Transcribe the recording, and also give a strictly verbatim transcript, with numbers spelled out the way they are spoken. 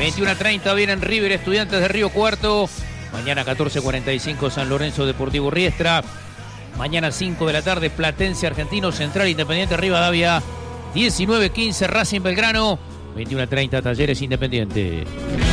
veintiuno treinta vienen River Estudiantes de Río Cuarto. Mañana catorce cuarenta y cinco San Lorenzo Deportivo Riestra. Mañana cinco de la tarde Platense Argentino Central Independiente Rivadavia. diecinueve quince Racing Belgrano. veintiuno treinta Talleres Independiente.